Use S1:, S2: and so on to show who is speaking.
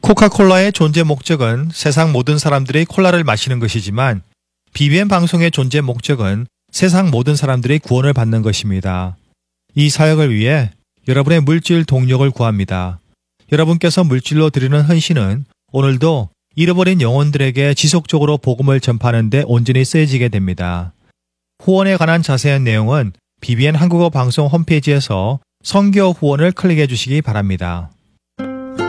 S1: 코카콜라의 존재 목적은 세상 모든 사람들의 콜라를 마시는 것이지만 BBM 방송의 존재 목적은 세상 모든 사람들의 구원을 받는 것입니다. 이 사역을 위해 여러분의 물질 동력을 구합니다. 여러분께서 물질로 드리는 헌신은 오늘도 잃어버린 영혼들에게 지속적으로 복음을 전파하는 데 온전히 쓰여지게 됩니다. 후원에 관한 자세한 내용은 BBN 한국어 방송 홈페이지에서 선교 후원을 클릭해 주시기 바랍니다.